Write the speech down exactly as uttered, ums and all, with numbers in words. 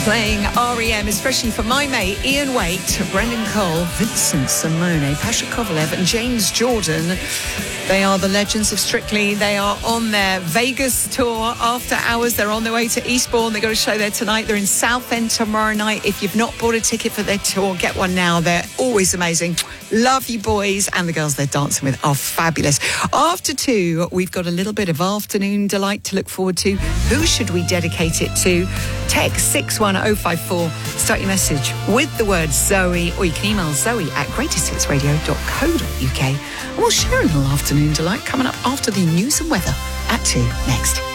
playing R E M, especially for my mate Ian Waite, Brendan Cole, Vincent Simone, Pasha Kovalev and James Jordan. They are the legends of Strictly. They are on their Vegas tour after hours. They're on their way to Eastbourne. They've got a show there tonight. They're in Southend tomorrow night. If you've not bought a ticket for their tour, get one now. They're always amazing. Love you boys, and the girls they're dancing with are fabulous. After two, we've got a little bit of afternoon delight to look forward to. Who should we dedicate it to? Text six one oh five four. Start your message with the word Zoe, or you can email Zoe at greatest hits radio dot co dot uk. And we'll share a little afternoon delight coming up after the news and weather at two next.